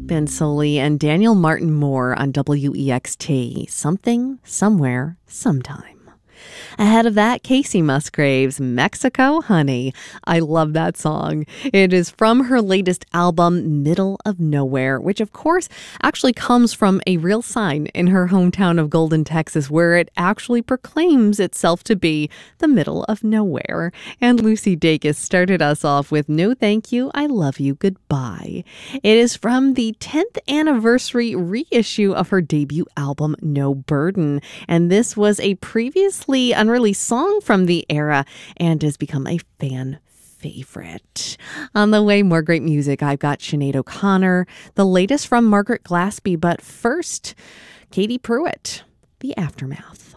Ben Soley and Daniel Martin Moore on WEXT. Something, Somewhere, Sometime. Ahead of that, Casey Musgraves, Mexico Honey. I love that song. It is from her latest album, Middle of Nowhere, which of course actually comes from a real sign in her hometown of Golden, Texas, where it actually proclaims itself to be the middle of nowhere. And Lucy Dacus started us off with No Thank You, I Love You, Goodbye. It is from the 10th anniversary reissue of her debut album, No Burden. And this was a previously unreleased song from the era and has become a fan favorite. On the way, more great music. I've got Sinead O'Connor, the latest from Margaret Glaspie, but first, Katie Pruitt, The Aftermath.